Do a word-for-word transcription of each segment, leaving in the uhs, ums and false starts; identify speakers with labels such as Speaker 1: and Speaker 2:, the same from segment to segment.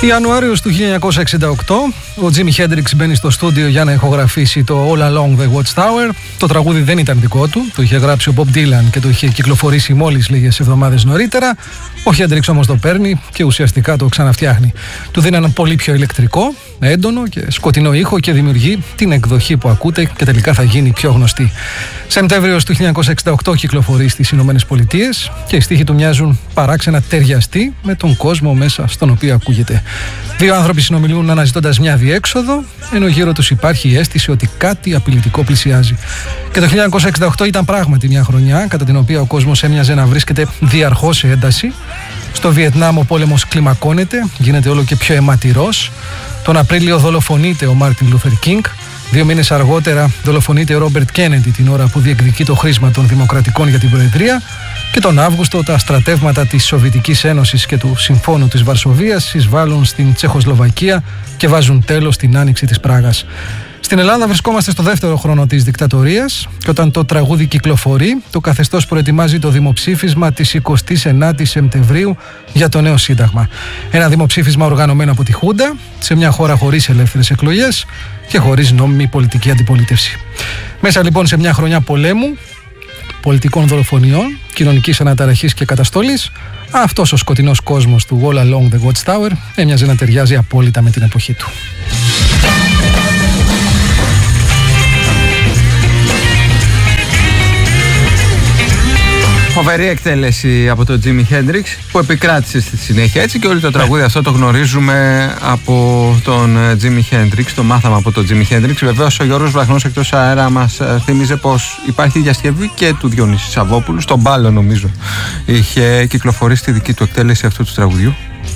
Speaker 1: Ιανουάριος του χίλια εννιακόσια εξήντα οκτώ, ο Τζίμι Χέντριξ μπαίνει στο στούντιο για να ηχογραφήσει το All Along the Watchtower. Το τραγούδι δεν ήταν δικό του, το είχε γράψει ο Bob Dylan και το είχε κυκλοφορήσει μόλις λίγες εβδομάδες νωρίτερα. Ο Χέντριξ όμως το παίρνει και ουσιαστικά το ξαναφτιάχνει. Του δίνει έναν πολύ πιο ηλεκτρικό, έντονο και σκοτεινό ήχο και δημιουργεί την εκδοχή που ακούτε και τελικά θα γίνει πιο γνωστή. Σεπτέμβριος του χίλια εννιακόσια εξήντα οκτώ κυκλοφορεί στις Ηνωμένες Πολιτείες και οι στίχοι του μοιάζουν παράξενα ταιριαστοί με τον κόσμο μέσα στον οποίο ακούγεται. Δύο άνθρωποι συνομιλούν αναζητώντας μια διέξοδο, ενώ γύρω τους υπάρχει η αίσθηση ότι κάτι απειλητικό πλησιάζει. Και το χίλια εννιακόσια εξήντα οκτώ ήταν πράγματι μια χρονιά κατά την οποία ο κόσμος έμοιαζε να βρίσκεται διαρχώς σε ένταση. Στο Βιετνάμ ο πόλεμος κλιμακώνεται, γίνεται όλο και πιο αιματηρός. Τον Απρίλιο δολοφονείται ο Μάρτιν Λούθερ Κίνγκ. Δύο μήνες αργότερα δολοφονείται ο Ρόμπερτ Κέννεντι την ώρα που διεκδικεί το χρήσμα των Δημοκρατικών για την Προεδρία. Και τον Αύγουστο τα στρατεύματα της Σοβιετικής Ένωσης και του Συμφώνου της Βαρσοβίας εισβάλλουν στην Τσεχοσλοβακία και βάζουν τέλος στην άνοιξη της Πράγας. Στην Ελλάδα βρισκόμαστε στο δεύτερο χρόνο της δικτατορίας και όταν το τραγούδι κυκλοφορεί, το καθεστώς προετοιμάζει το δημοψήφισμα της εικοστής ενάτης Σεπτεμβρίου για το νέο σύνταγμα. Ένα δημοψήφισμα οργανωμένο από τη Χούντα, σε μια χώρα χωρίς ελεύθερες εκλογές και χωρίς νόμιμη πολιτική αντιπολίτευση. Μέσα λοιπόν σε μια χρονιά πολέμου, πολιτικών δολοφονιών, κοινωνικής αναταραχής και καταστολής, αυτός ο σκοτεινός κόσμος του All Along the Watchtower έμοιαζε να ταιριάζει απόλυτα με την εποχή του.
Speaker 2: Φοβερή εκτέλεση από τον Τζίμι Χέντριξ που επικράτησε στη συνέχεια έτσι και όλο το τραγούδι αυτό το γνωρίζουμε από τον Τζίμι Χέντριξ, το μάθαμε από τον Τζίμι Χέντριξ. Βεβαίως ο Γιώργος Βραχνός εκτός αέρα μας θύμιζε πως υπάρχει διασκευή και του Διονύση Σαββόπουλου, στον Μπάλο νομίζω είχε κυκλοφορήσει τη δική του εκτέλεση αυτού του τραγουδιού.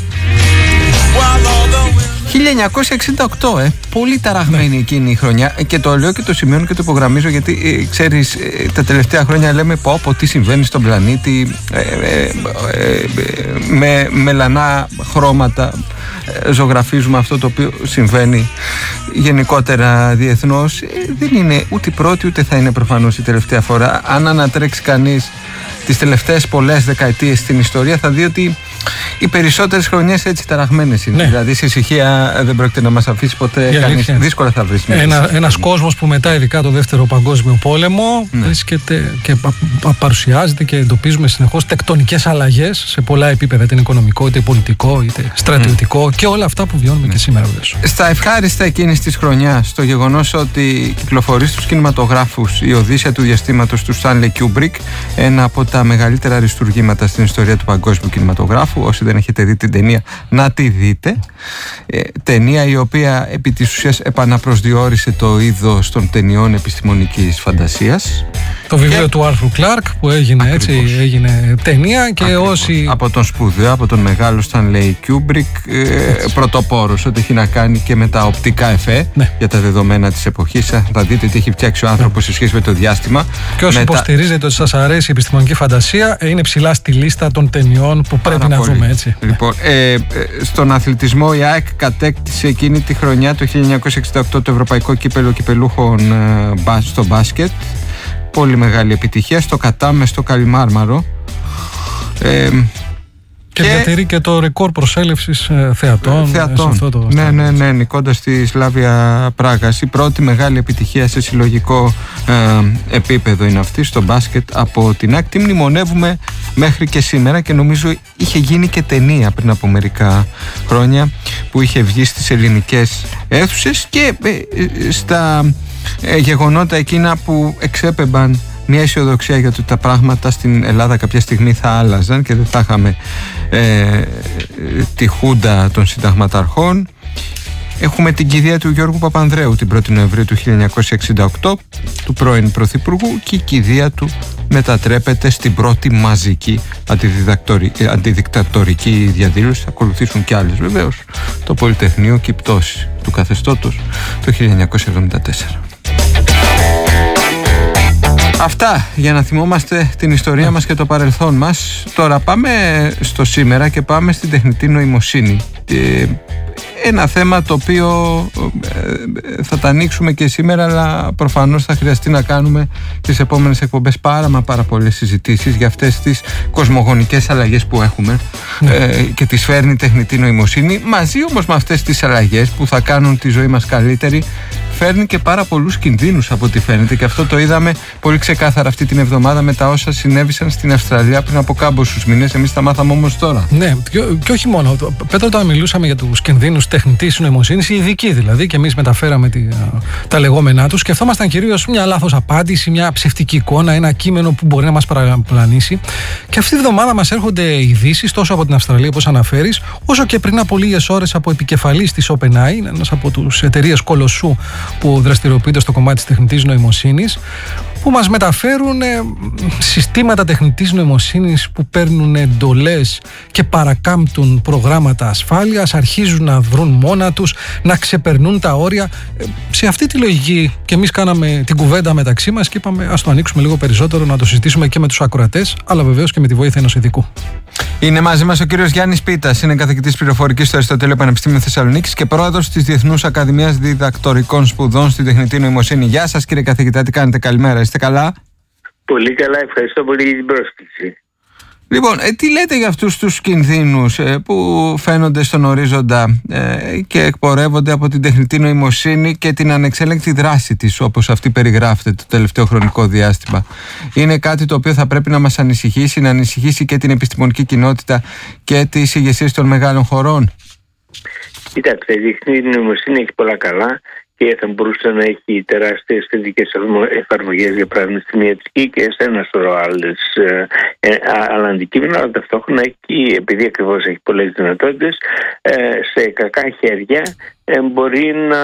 Speaker 2: χίλια εννιακόσια εξήντα οκτώ, ε. Πολύ ταραγμένη ναι. εκείνη η χρονιά και το λέω και το σημειώνω και το υπογραμμίζω γιατί ε, ξέρεις ε, τα τελευταία χρόνια λέμε πω πω τι συμβαίνει στον πλανήτη ε, ε, ε, ε, με μελανά χρώματα ε, ζωγραφίζουμε αυτό το οποίο συμβαίνει γενικότερα διεθνώς. Ε, δεν είναι ούτε πρώτη ούτε θα είναι προφανώς η τελευταία φορά. Αν ανατρέξει κανείς τις τελευταίες πολλές δεκαετίες στην ιστορία θα δει ότι οι περισσότερες χρονιές έτσι ταραγμένες είναι. Ναι. Δηλαδή σε ησυχία δεν πρόκειται να μας αφήσει ποτέ κανείς. Δύσκολα θα βρεις.
Speaker 1: Ένα, ένας κόσμος που μετά, ειδικά το δεύτερο παγκόσμιο πόλεμο, ναι. βρίσκεται και πα, πα, παρουσιάζεται και εντοπίζουμε συνεχώς τεκτονικές αλλαγές σε πολλά επίπεδα, είτε οικονομικό, είτε πολιτικό, είτε στρατιωτικό mm. και όλα αυτά που βιώνουμε ναι. και σήμερα. Βέβαια.
Speaker 2: Στα ευχάριστα εκείνης της χρονιάς, το γεγονός ότι κυκλοφορεί στους κινηματογράφους η Οδύσσεια του διαστήματος του Στάνλεϊ Κιούμπρικ, ένα από τα μεγαλύτερα αριστουργήματα στην ιστορία του παγκόσμιου κινηματογράφου. Όσοι δεν έχετε δει την ταινία, να τη δείτε. Ε, ταινία η οποία επί της ουσίας επαναπροσδιορίσε το είδος των ταινιών επιστημονικής φαντασίας.
Speaker 1: Το βιβλίο και... του Άρθρου Κλάρκ που έγινε, έτσι, έγινε ταινία και Ακριβώς. όσοι...
Speaker 2: Από τον σπουδαίο, από τον μεγάλο Στάνλεϊ Κιούμπρικ, ε, πρωτοπόρος, ό,τι έχει να κάνει και με τα οπτικά εφέ ναι. για τα δεδομένα της εποχής. Θα δείτε τι έχει φτιάξει ο άνθρωπος ναι. σε σχέση με το διάστημα.
Speaker 1: Και όσοι Μετα... υποστηρίζετε ότι σας αρέσει η επιστημονική φαντασία, είναι ψηλά στη λίστα των ταινιών που πρέπει Πάρα να πολύ. δούμε, έτσι.
Speaker 2: Λοιπόν, ε, ε, στον αθλητισμό η ΑΕΚ κατέκτησε εκείνη τη χρονιά το χίλια εννιακόσια εξήντα οκτώ το Ευρωπαϊκό Κύπελλο Κυπελούχων ε, στο μπάσκετ. Πολύ μεγάλη επιτυχία στο Κατάμε, στο Καλιμάρμαρο. Ε,
Speaker 1: και, και διατηρεί και το ρεκόρ προσέλευσης ε, θεατών.
Speaker 2: θεατών.
Speaker 1: Σε αυτό το
Speaker 2: ναι, ναι, ναι, νικώντας τη Σλάβια Πράγας. Η πρώτη μεγάλη επιτυχία σε συλλογικό ε, επίπεδο είναι αυτή στο μπάσκετ από την ΑΕΚ. Τη μνημονεύουμε μέχρι και σήμερα και νομίζω είχε γίνει και ταινία πριν από μερικά χρόνια που είχε βγει στις ελληνικές αίθουσες και ε, στα ε, γεγονότα εκείνα που εξέπεμπαν μια αισιοδοξία για ότι τα πράγματα στην Ελλάδα κάποια στιγμή θα άλλαζαν και δεν θα είχαμε ε, τη Χούντα των συνταγματαρχών. Έχουμε την κηδεία του Γιώργου Παπανδρέου την πρώτη Νοεμβρίου του χίλια εννιακόσια εξήντα οκτώ, του πρώην Πρωθυπουργού, και η κηδεία του μετατρέπεται στην πρώτη μαζική αντιδικτατορική διαδήλωση. Θα ακολουθήσουν κι άλλες βεβαίως, το Πολυτεχνείο και η πτώση του καθεστώτος το χίλια εννιακόσια εβδομήντα τέσσερα. Αυτά για να θυμόμαστε την ιστορία μας και το παρελθόν μας. Τώρα πάμε στο σήμερα και πάμε στην τεχνητή νοημοσύνη. ένα θέμα το οποίο θα τα ανοίξουμε και σήμερα, αλλά προφανώς θα χρειαστεί να κάνουμε τις επόμενες εκπομπές πάρα μα πάρα πολλές συζητήσεις για αυτές τις κοσμογονικές αλλαγές που έχουμε ναι. ε, και τις φέρνει η τεχνητή νοημοσύνη. Μαζί όμως με αυτές τις αλλαγές που θα κάνουν τη ζωή μας καλύτερη, φέρνει και πάρα πολλούς κινδύνους από ό,τι φαίνεται, και αυτό το είδαμε πολύ ξεκάθαρα αυτή την εβδομάδα με τα όσα συνέβησαν στην Αυστραλία πριν από κάμποσους μήνες. Εμείς τα μάθαμε όμως τώρα.
Speaker 1: Ναι, και, και όχι μόνο. Πέτρο, όταν μιλούσαμε για τους κινδύνους τεχνητής νοημοσύνης, οι ειδικοί δηλαδή, και εμείς μεταφέραμε τη, τα λεγόμενά τους, σκεφτόμασταν κυρίως μια λάθος απάντηση, μια ψευτική εικόνα, ένα κείμενο που μπορεί να μας παραπλανήσει. Και αυτή τη βδομάδα μας έρχονται ειδήσεις τόσο από την Αυστραλία, όπως αναφέρεις, όσο και πριν από λίγες ώρες από επικεφαλής της OpenAI, ένας από τους εταιρείες κολοσσού που δραστηριοποιείται στο κομμάτι της τεχνητής νοημοσύνης, που μας μεταφέρουν ε, συστήματα τεχνητής νοημοσύνης που παίρνουν εντολές και παρακάμπτουν προγράμματα ασφάλειας, αρχίζουν να βρουν μόνα τους, να ξεπερνούν τα όρια. Ε, σε αυτή τη λογική και εμείς κάναμε την κουβέντα μεταξύ μας και είπαμε ας το ανοίξουμε λίγο περισσότερο, να το συζητήσουμε και με τους ακροατές, αλλά βεβαίως και με τη βοήθεια ενός ειδικού.
Speaker 2: Είναι μαζί μας ο κύριος Γιάννης Πίτας, είναι καθηγητής πληροφορικής στο Αριστοτέλειο Πανεπιστήμιο Θεσσαλονίκης και πρόεδρος της Διεθνούς Ακαδημίας Διδακτορικών Σπουδών στη Τεχνητή Νοημοσύνη. Γεια σας κύριε καθηγητά, τι κάνετε, καλημέρα, είστε καλά?
Speaker 3: Πολύ καλά, ευχαριστώ πολύ για την πρόσκληση.
Speaker 2: Λοιπόν, ε, τι λέτε για αυτούς τους κινδύνους ε, που φαίνονται στον ορίζοντα ε, και εκπορεύονται από την τεχνητή νοημοσύνη και την ανεξέλεγκτη δράση της, όπως αυτή περιγράφεται το τελευταίο χρονικό διάστημα? Είναι κάτι το οποίο θα πρέπει να μας ανησυχήσει, να ανησυχήσει και την επιστημονική κοινότητα και τις ηγεσίες των μεγάλων χωρών?
Speaker 3: Κοιτάξτε, η τεχνητή νοημοσύνη έχει πολλά καλά και θα μπορούσε να έχει τεράστιες θετικές εφαρμογές, για παράδειγμα στην ιατρική και σε ένα σωρό άλλες ε, άλλα αντικείμενα, αλλά ταυτόχρονα έχει, επειδή ακριβώς έχει πολλές δυνατότητες, ε, σε κακά χέρια ε, μπορεί να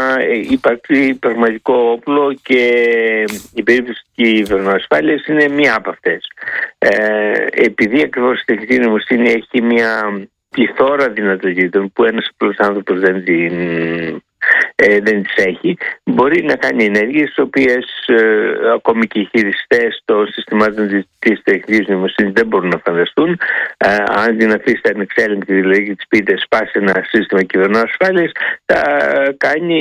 Speaker 3: υπάρξει πραγματικό όπλο, και η περίπτωση της κυβερνοασφάλειας είναι μία από αυτές. Ε, επειδή ακριβώς η τεχνητή νοημοσύνη έχει μία πληθώρα δυνατοτήτων που ένας απλός άνθρωπος δεν την Ε, δεν τις έχει, μπορεί να κάνει ενέργειες τις οποίες ε, ακόμη και οι χειριστές των συστημάτων της, της τεχνητής νοημοσύνης δεν μπορούν να φανταστούν. Ε, αν την αφήσετε ανεξέλεγκτη, δηλαδή και της πείτε σπάσει ένα σύστημα κυβερνοασφάλειας, θα κάνει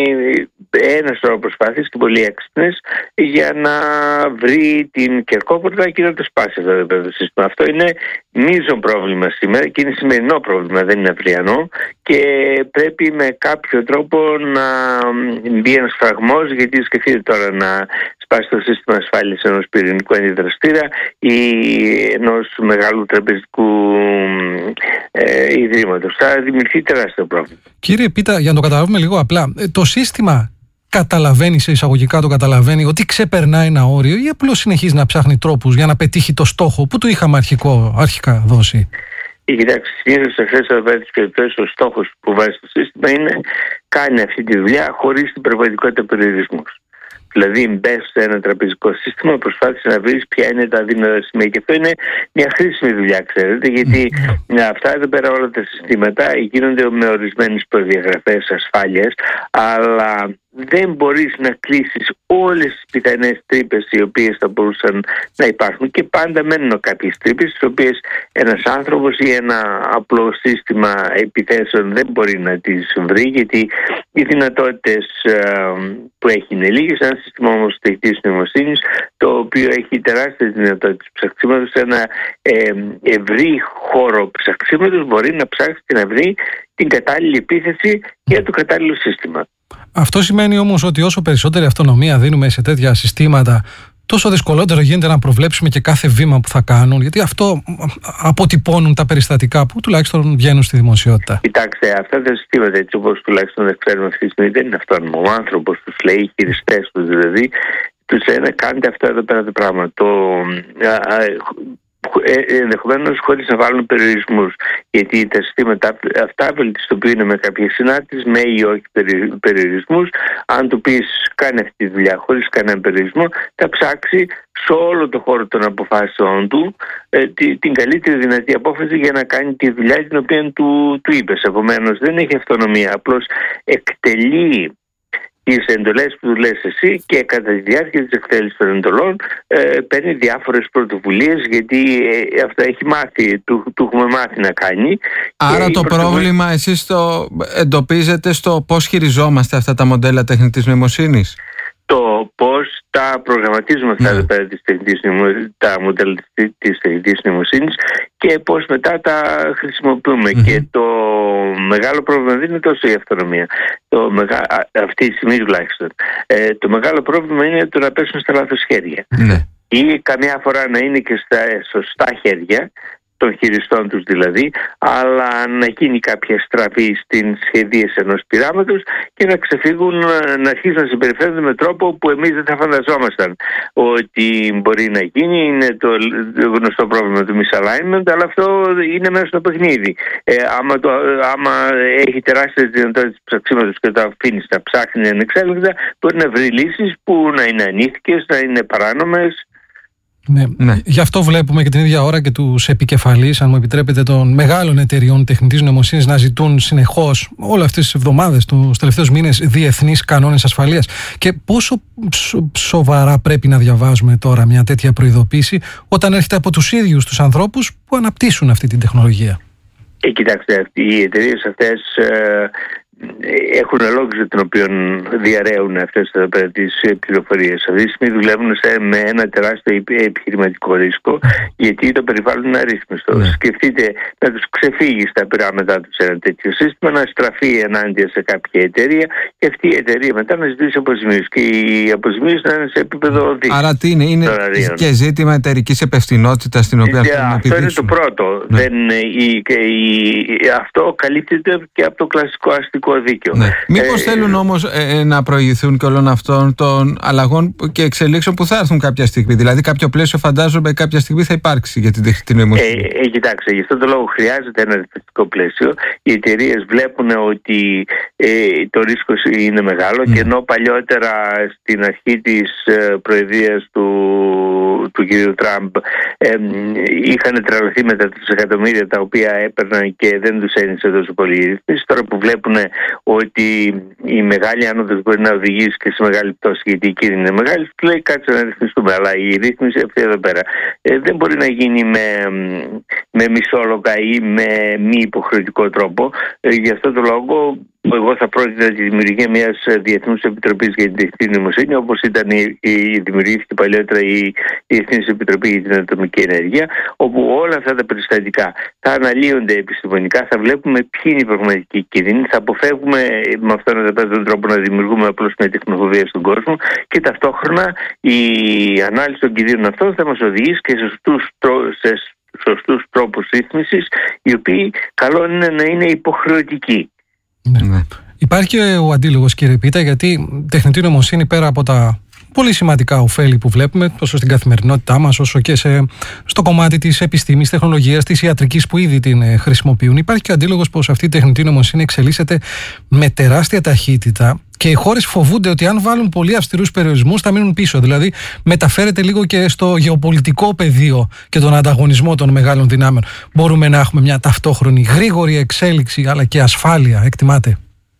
Speaker 3: ένα σωρό προσπάθειες και πολύ έξυπνες για να βρει την κερκόπορτα και να το σπάσει αυτό το σύστημα. Αυτό είναι μείζον πρόβλημα σήμερα και είναι σημερινό πρόβλημα, δεν είναι αυριανό, και πρέπει με κάποιο τρόπο να μπει ένας φραγμός, γιατί σκεφτείτε τώρα να σπάσει το σύστημα ασφάλειας ενός πυρηνικού αντιδραστήρα ή ενός μεγάλου τραπεζικού ε, ιδρύματος. Θα δημιουργηθεί τεράστιο πρόβλημα.
Speaker 1: Κύριε Πίτα, για να το καταλάβουμε λίγο απλά, το σύστημα καταλαβαίνει, σε εισαγωγικά το καταλαβαίνει, ότι ξεπερνά ένα όριο, ή απλώς συνεχίζει να ψάχνει τρόπους για να πετύχει το στόχο που του είχαμε αρχικό, αρχικά δώσει?
Speaker 3: Κοιτάξτε, συνήθως σε αυτές τις περιπτώσεις ο στόχος που βάζει στο σύστημα είναι κάνει αυτή τη δουλειά χωρίς την πραγματικότητα περιορισμούς. Δηλαδή, μπες σε ένα τραπεζικό σύστημα, προσπάθησε να βρεις ποια είναι τα αδύνατα σημεία. Και αυτό είναι μια χρήσιμη δουλειά, ξέρετε, γιατί αυτά εδώ πέρα όλα τα συστήματα γίνονται με ορισμένες προδιαγραφές ασφάλειας, αλλά δεν μπορείς να κλείσεις όλες τις πιθανές τρύπες οι οποίες θα μπορούσαν να υπάρχουν, και πάντα μένουν κάποιες τρύπες τις οποίες ένας άνθρωπος ή ένα απλό σύστημα επιθέσεων δεν μπορεί να τις βρει, γιατί οι δυνατότητες που έχει είναι λίγες. Ένα σύστημα όμως τεχνητής νοημοσύνης, το οποίο έχει τεράστιες δυνατότητες ψαξίματος, ένα ε, ευρύ χώρο ψαξίματος, μπορεί να ψάξει και να βρει την κατάλληλη επίθεση για το κατάλληλο σύστημα.
Speaker 1: Αυτό σημαίνει όμως ότι όσο περισσότερη αυτονομία δίνουμε σε τέτοια συστήματα, τόσο δυσκολότερο γίνεται να προβλέψουμε και κάθε βήμα που θα κάνουν, γιατί αυτό αποτυπώνουν τα περιστατικά που τουλάχιστον βγαίνουν στη δημοσιότητα.
Speaker 3: Κοιτάξτε, αυτά τα συστήματα, έτσι όπως τουλάχιστον δεν ξέρουμε αυτή τη στιγμή, δεν είναι αυτόνομο. Ο άνθρωπος τους λέει, οι χειριστές τους δηλαδή, τους λένε κάντε αυτό εδώ πέρα το πράγμα. Το, ενδεχομένως χωρίς να βάλουν περιορισμούς, γιατί τα συστήματα αυτά βελτιστοποιούν με κάποιες συνάρτησεις, με ή όχι περιορισμούς. Αν του πεις κάνει αυτή τη δουλειά χωρίς κανένα περιορισμό, θα ψάξει σε όλο το χώρο των αποφάσεων του ε, την, την καλύτερη δυνατή απόφαση για να κάνει τη δουλειά την οποία του, του είπες. Επομένως δεν έχει αυτονομία, απλώς εκτελεί τις εντολές που του λες εσύ και κατά τη διάρκεια της εκτέλεσης των εντολών ε, παίρνει διάφορες πρωτοβουλίες, γιατί ε, αυτά έχει μάθει, του, του έχουμε μάθει να κάνει.
Speaker 2: Άρα το πρόβλημα εσείς το εντοπίζετε στο πώς χειριζόμαστε αυτά τα μοντέλα τεχνητής νοημοσύνης?
Speaker 3: Το πώς τα προγραμματίζουμε αυτά ναι. τα, της τεχνητής, τα μοντέλα της τεχνητής νοημοσύνης και πώς μετά τα χρησιμοποιούμε. Mm-hmm. Και το μεγάλο πρόβλημα δεν είναι τόσο η αυτονομία, το μεγα... αυτή τη στιγμή τουλάχιστον. Ε, το μεγάλο πρόβλημα είναι το να πέσουν στα λάθος χέρια. Mm-hmm. Ή καμιά φορά να είναι και στα σωστά χέρια των χειριστών τους δηλαδή, αλλά να γίνει κάποια στραβή στην σχεδίαση ενός πειράματος και να ξεφύγουν, να αρχίσουν να συμπεριφέρονται με τρόπο που εμείς δεν θα φανταζόμασταν ότι μπορεί να γίνει. Είναι το γνωστό πρόβλημα του misalignment, αλλά αυτό είναι μέσα στο παιχνίδι. Ε, άμα, το, άμα έχει τεράστιες δυνατότητες ψαξίματος και το αφήνει να ψάχνει ανεξέλεγκτα, μπορεί να βρει λύσεις που να είναι ανήθικες, να είναι παράνομες.
Speaker 1: Ναι. Ναι. Γι' αυτό βλέπουμε και την ίδια ώρα και τους επικεφαλείς, αν μου επιτρέπετε, των μεγάλων εταιριών τεχνητής νοημοσύνης να ζητούν συνεχώς όλες αυτές τις εβδομάδες, τους τελευταίους μήνες, διεθνείς κανόνες ασφαλείας. Και πόσο σοβαρά πρέπει να διαβάζουμε τώρα μια τέτοια προειδοποίηση όταν έρχεται από τους ίδιους τους ανθρώπους που αναπτύσσουν αυτή την τεχνολογία?
Speaker 3: Ε, κοιτάξτε, οι εταιρείες αυτές ε, έχουν λόγους για τον οποίο διαρρέουν αυτές τις πληροφορίες. Αυτή τη στιγμή δουλεύουν σε, με ένα τεράστιο επιχειρηματικό ρίσκο, γιατί το περιβάλλον είναι αρρύθμιστο. Ναι. Σκεφτείτε να τους ξεφύγει στα πειράματά τους ένα τέτοιο σύστημα, να στραφεί ενάντια σε κάποια εταιρεία και αυτή η εταιρεία μετά να ζητήσει αποζημίωση. Και οι αποζημίωση να είναι σε επίπεδο δίκτυα.
Speaker 2: Άρα τι είναι, είναι και ζήτημα εταιρικής επευθυνότητας στην οποία θέλουμε να
Speaker 3: αυτό είναι το πρώτο. Ναι. Δεν, η, η, αυτό καλύπτεται και από το κλασικό αστικό δίκαιο.
Speaker 2: Ναι. Μήπως ε, θέλουν όμως ε, να προηγηθούν και όλων αυτών των αλλαγών και εξελίξεων που θα έρθουν κάποια στιγμή? Δηλαδή, κάποιο πλαίσιο φαντάζομαι κάποια στιγμή θα υπάρξει για την τεχνητή νοημοσύνη.
Speaker 3: Ε, ε, κοιτάξτε, γι' αυτόν τον λόγο χρειάζεται ένα ρυθμιστικό πλαίσιο. Οι εταιρείες βλέπουν ότι ε, το ρίσκο είναι μεγάλο mm. και ενώ παλιότερα στην αρχή της ε, προεδρίας του, του κ. Τραμπ ε, είχαν τρελαθεί με τα τρισεκατομμύρια τα οποία έπαιρναν και δεν τους ένιωσε τόσο πολύ η ρύθμιση, τώρα που βλέπουν ότι η μεγάλη άνοδος μπορεί να οδηγήσει και σε μεγάλη πτώση, γιατί η κίνδυνη είναι μεγάλη, του λέει κάτσε να ρυθμιστούμε. Αλλά η ρύθμιση αυτή εδώ πέρα ε, δεν μπορεί να γίνει με, με μισόλογα ή με μη υποχρεωτικό τρόπο. Ε, γι' αυτό το λόγο εγώ θα πρότεινα τη δημιουργία μιας διεθνούς επιτροπής για την τεχνητή νοημοσύνη, όπως ήταν η, η, δημιουργήθηκε παλιότερα η Διεθνής Επιτροπή για την Ατομική Ενέργεια, όπου όλα αυτά τα περιστατικά θα αναλύονται επιστημονικά, θα βλέπουμε ποιοι είναι οι πραγματικοί κίνδυνοι, θα αποφεύγουμε με αυτόν τον τρόπο να δημιουργούμε απλώς μια τεχνοφοβία στον κόσμο και ταυτόχρονα η ανάλυση των κινδύνων αυτών θα μας οδηγήσει και σε σωστούς, σε σωστούς τρόπους ρύθμισης, οι οποίοι καλό είναι να είναι υποχρεωτικοί.
Speaker 1: Ναι. Ναι. Υπάρχει και ο αντίλογος, κύριε Πίτα, γιατί τεχνητή νοημοσύνη πέρα από τα πολύ σημαντικά ωφέλη που βλέπουμε τόσο στην καθημερινότητά μας όσο και σε, στο κομμάτι της επιστήμης, τεχνολογίας, της ιατρικής που ήδη την ε, χρησιμοποιούν, υπάρχει και ο αντίλογος πως αυτή η τεχνητή νοημοσύνη εξελίσσεται με τεράστια ταχύτητα και οι χώρες φοβούνται ότι αν βάλουν πολύ αυστηρούς περιορισμούς θα μείνουν πίσω. Δηλαδή μεταφέρεται λίγο και στο γεωπολιτικό πεδίο και τον ανταγωνισμό των μεγάλων δυνάμεων. Μπορούμε να έχουμε μια ταυτόχρονη γρήγορη εξέλιξη αλλά και ασφάλεια, εκτιμάτε?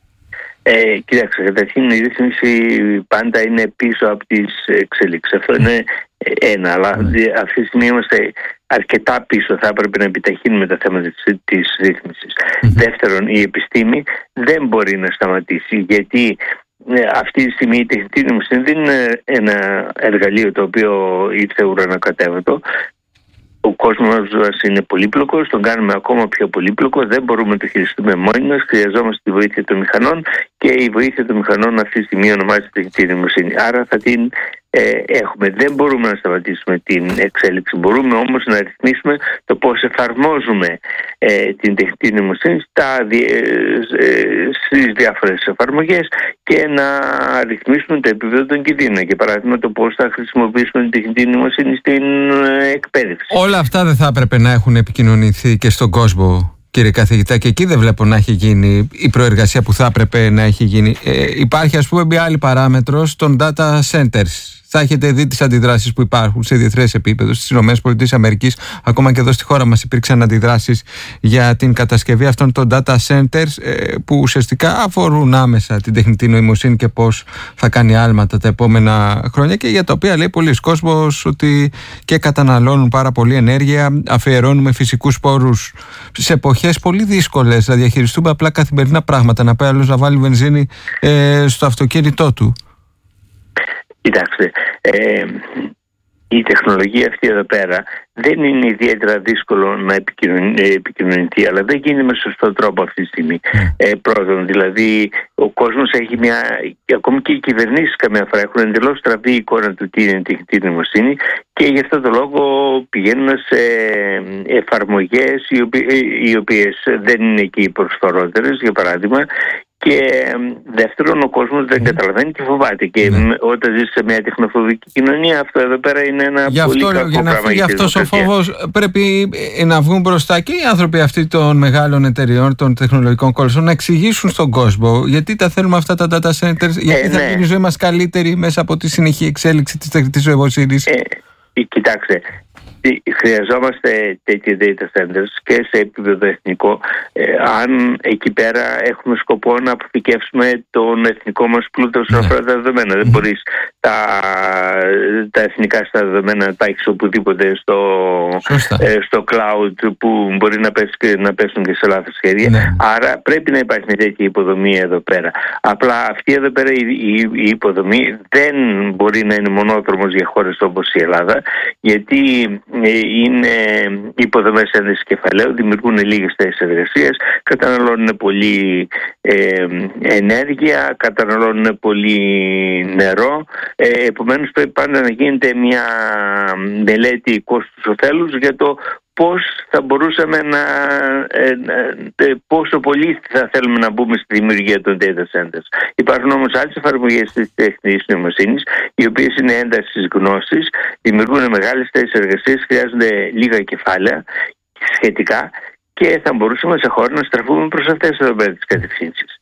Speaker 3: Ε, κοιτάξτε, καταρχήν η ρύθμιση πάντα είναι πίσω από τις εξελίξεις. Αυτό είναι ένα, αλλά mm. αυτή τη στιγμή είμαστε αρκετά πίσω, θα έπρεπε να επιταχύνουμε τα θέματα της, της ρύθμισης. Mm. Δεύτερον, η επιστήμη δεν μπορεί να σταματήσει, γιατί ε, αυτή τη στιγμή η τεχνητή νοημοσύνη δεν είναι ένα εργαλείο το οποίο ήρθε ουρανοκατέβατο. Ο κόσμος μας είναι πολύπλοκος, τον κάνουμε ακόμα πιο πολύπλοκο, δεν μπορούμε να το χειριστούμε μόνοι μας, χρειαζόμαστε τη βοήθεια των μηχανών και η βοήθεια των μηχανών αυτή τη στιγμή ονομάζεται τεχνητή νοημοσύνη. Άρα θα την ε, έχουμε. Δεν μπορούμε να σταματήσουμε την εξέλιξη, μπορούμε όμως να ρυθμίσουμε το πώς εφαρμόζουμε ε, την τεχνητή νοημοσύνη στα, ε, ε, στις διάφορες εφαρμογές και να ρυθμίσουμε το επίπεδο των κινδύνων. Για παράδειγμα, το πώς θα χρησιμοποιήσουμε την τεχνητή νοημοσύνη στην ε, εκπαίδευση.
Speaker 2: Όλα αυτά δεν θα έπρεπε να έχουν επικοινωνηθεί και στον κόσμο, κύριε καθηγητά, και εκεί δεν βλέπω να έχει γίνει η προεργασία που θα έπρεπε να έχει γίνει. Ε, υπάρχει, ας πούμε, μια άλλη παράμετρος των data centers. θα έχετε δει τις αντιδράσεις που υπάρχουν σε διεθνές επίπεδο στις ΗΠΑ. Ακόμα και εδώ στη χώρα μας υπήρξαν αντιδράσεις για την κατασκευή αυτών των data centers που ουσιαστικά αφορούν άμεσα την τεχνητή νοημοσύνη και πώς θα κάνει άλματα τα επόμενα χρόνια, και για τα οποία λέει πολλοί κόσμος ότι και καταναλώνουν πάρα πολύ ενέργεια, αφιερώνουμε φυσικούς πόρους σε εποχές πολύ δύσκολες να διαχειριστούμε απλά καθημερινά πράγματα, να πάει άλλος να βάλει βενζίνη ε, στο αυτοκίνητό του.
Speaker 3: Κοιτάξτε, ε, η τεχνολογία αυτή εδώ πέρα δεν είναι ιδιαίτερα δύσκολο να επικοινωνηθεί, αλλά δεν γίνει με σωστό τρόπο αυτή τη στιγμή. Mm. Ε, πρώτον, δηλαδή, ο κόσμος έχει μια. Ακόμη και οι κυβερνήσεις καμιά φορά έχουν εντελώς στραβή εικόνα του τι είναι η τεχνητή νοημοσύνη, και γι' αυτό το λόγο πηγαίνουν σε εφαρμογές οι, οποίες, οι οποίες δεν είναι και οι προσφορότερες, για παράδειγμα. Και δεύτερον, ο κόσμος δεν καταλαβαίνει και φοβάται. Και ναι. όταν ζεις σε μια τεχνοφοβική κοινωνία, αυτό εδώ πέρα είναι ένα γι πολύ αυτό, κακό
Speaker 2: για να
Speaker 3: πράγμα.
Speaker 2: Γι' αυτός ο φόβος πρέπει να βγουν μπροστά και οι άνθρωποι αυτοί των μεγάλων εταιριών, των τεχνολογικών κόλπων, να εξηγήσουν στον κόσμο γιατί τα θέλουμε αυτά τα data centers, γιατί ε, θα γίνει ναι. η ζωή μας καλύτερη μέσα από τη συνεχή εξέλιξη της τεχνητής νοημοσύνης.
Speaker 3: Ε, κοιτάξτε. Χρειαζόμαστε τέτοια data centers και σε επίπεδο εθνικό, ε, αν εκεί πέρα έχουμε σκοπό να αποθηκεύσουμε τον εθνικό μας πλούτο όσον αφορά τα δεδομένα. Δεν μπορείς τα, τα εθνικά στα δεδομένα να τα έχεις οπουδήποτε στο, ε, στο cloud, που μπορεί να, πέσει και, να πέσουν και σε λάθος χέρια. Ναι. Άρα πρέπει να υπάρχει μια τέτοια υποδομή εδώ πέρα. Απλά αυτή εδώ πέρα η, η, η υποδομή δεν μπορεί να είναι μονόδρομος για χώρες όπως η Ελλάδα, γιατί είναι υποδομές έντασης κεφαλαίου, δημιουργούν λίγες θέσεις εργασίας, καταναλώνουν πολύ ε, ενέργεια, καταναλώνουν πολύ νερό. Ε, επομένως πρέπει πάντα να γίνεται μια μελέτη κόστους-οφέλους για το πώς θα μπορούσαμε να, ε, ε, πόσο πολύ θα θέλουμε να μπούμε στη δημιουργία των data centers. Υπάρχουν όμως άλλες εφαρμογές της τεχνητής νοημοσύνης, οι οποίες είναι έντασης γνώσης, δημιουργούν μεγάλες θέσεις εργασίας, χρειάζονται λίγα κεφάλαια σχετικά, και θα μπορούσαμε σε χώρο να στραφούμε προς αυτές εδώ πέρα τις κατευθύνσεις.